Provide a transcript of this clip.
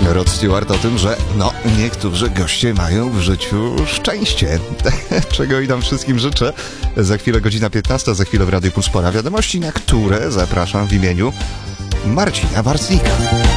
Rod Stewart o tym, że niektórzy goście mają w życiu szczęście, czego i nam wszystkim życzę. Za chwilę godzina 15, za chwilę w Radiu Puls pora wiadomości, na które zapraszam w imieniu Marcina Warsnika.